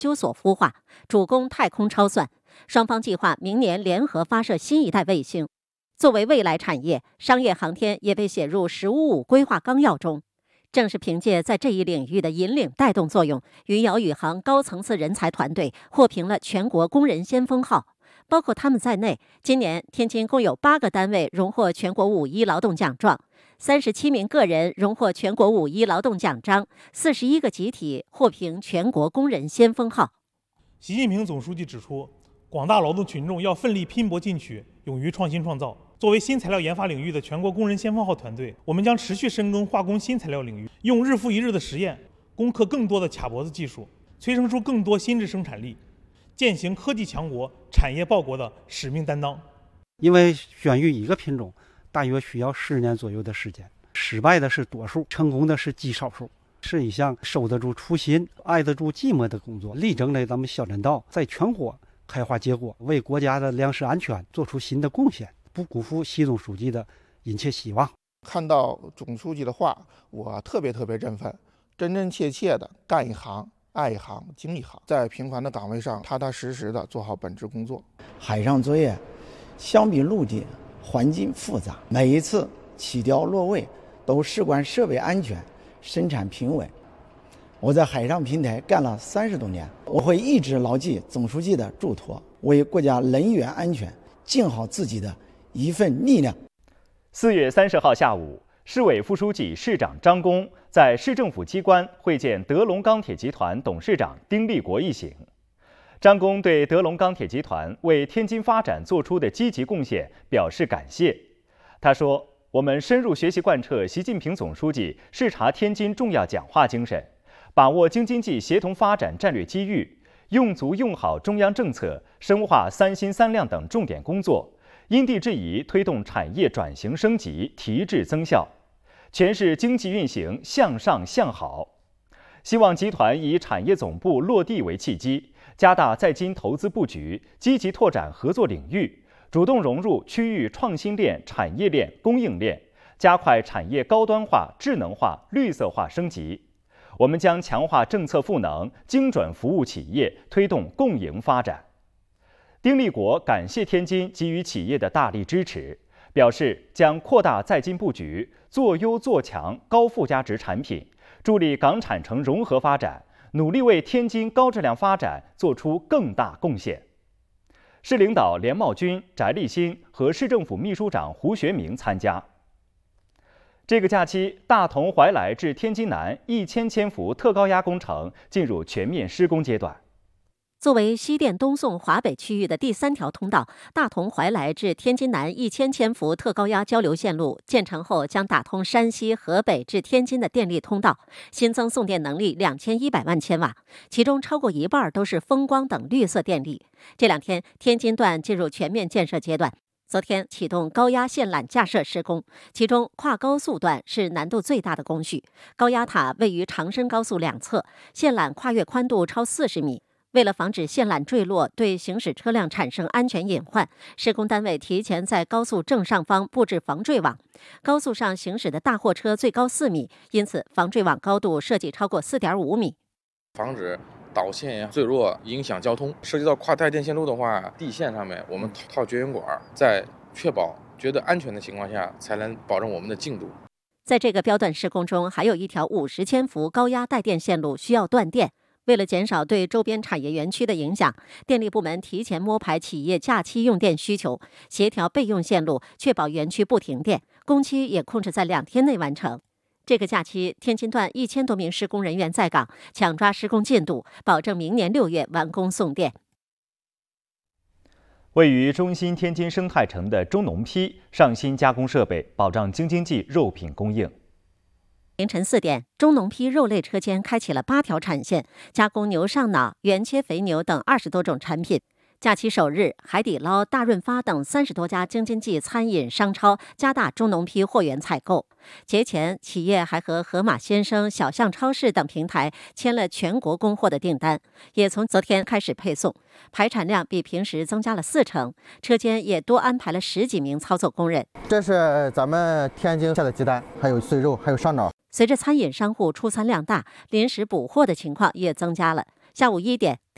修索孵化，主攻太空超算。双方计划明年联合发射新一代卫星。作为未来产业，商业航天也被写入“十五五”规划纲要中。正是凭借在这一领域的引领带动作用，云瑶宇航高层次人才团队获评了全国工人先锋号。包括他们在内，今年天津共有8个单位荣获全国5·1劳动奖状，37名个人荣获全国5·1劳动奖章，41个集体获评全国工人先锋号。 习近平总书记指出，广大劳动群众要奋力拼搏进取，勇于创新创造。作为新材料研发领域的全国工人先锋号团队，我们将持续深耕化工新材料领域，用日复一日的实验，攻克更多的卡脖子技术，催生出更多新质生产力，践行科技强国、产业报国的使命担当。 因为选育一个品种，大约需要10年左右的时间，失败的是多数，成功的是极少数。是一项守得住初心、挨得住寂寞的工作，力争呢咱们小陈道在全国开花结果，为国家的粮食安全做出新的贡献，不辜负习总书记的殷切希望。 看到总书记的话，我特别振奋，真真切切的干一行、爱一行、精一行，在平凡的岗位上踏踏实实的做好本职工作。 海上作业相比陆地环境复杂，每一次起吊落位都事关设备安全、生产平稳。我在海上平台干了30多年，我会一直牢记总书记的嘱托，为国家能源安全尽好自己的一份力量。 4月30号下午，市委副书记、市长张工在市政府机关会见德龙钢铁集团董事长丁立国一行。张工对德龙钢铁集团为天津发展做出的积极贡献表示感谢。他说：“我们深入学习贯彻习近平总书记视察天津重要讲话精神，把握京津冀协同发展战略机遇，用足用好中央政策，深化3新3亮等重点工作，因地制宜推动产业转型升级，提质增效，诠释经济运行向上向好。希望集团以产业总部落地为契机，加大在京投资布局，积极拓展合作领域，主动融入区域创新链、产业链、供应链，加快产业高端化、智能化、绿色化升级。我们将强化政策赋能，精准服务企业，推动共赢发展。”丁立国感谢天津给予企业的大力支持，表示将扩大在京布局，做优做强高附加值产品，助力港产城融合发展，努力为天津高质量发展做出更大贡献。市领导连茂军、翟立新和市政府秘书长胡学明参加。这个假期，大同怀来至天津南1000千伏特高压工程进入全面施工阶段。 作为西电东送华北区域的第3条通道，大同怀来至天津南1000千伏特高压交流线路建成后，将打通山西、河北至天津的电力通道，新增送电能力2100万千瓦，其中超过一半都是风光等绿色电力。这2天，天津段进入全面建设阶段。昨天启动高压线缆架设施工，其中跨高速段是难度最大的工序。高压塔位于长深高速2侧，线缆跨越宽度超40米。为了防止线缆坠落对行驶车辆产生安全隐患，施工单位提前在高速正上方布置防坠网。高速上行驶的大货车最高4米，因此防坠网高度设计超过4.5米， 防止导线坠落影响交通。涉及到跨带电线路的话，地线上面我们套绝缘管，在确保绝对安全的情况下，才能保证我们的进度。 在这个标段施工中，还有一条50千伏高压带电线路需要断电。为了减少对周边产业园区的影响，电力部门提前摸排企业假期用电需求，协调备用线路，确保园区不停电。工期也控制在2天内完成。这个假期，天津段1000多名施工人员在岗，抢抓施工进度，保证明年6月完工送电。 位于中心天津生态城的中农坯上新加工设备，保障京津冀肉品供应。 凌晨4点，中农坯肉类车间开启了8条产线，加工牛上脑、原切肥牛等20多种产品。假期首日，海底捞、大润发等30多家京津冀餐饮商超加大中农坯货源采购。节前，企业还和盒马鲜生、小象超市等平台签了全国供货的订单，也从昨天开始配送，排产量比平时增加了40%，车间也多安排了10几名操作工人。 这是咱们天津下的鸡蛋，还有碎肉，还有上脑。 随着餐饮商户出餐量大，临时补货的情况也增加了。下午1点。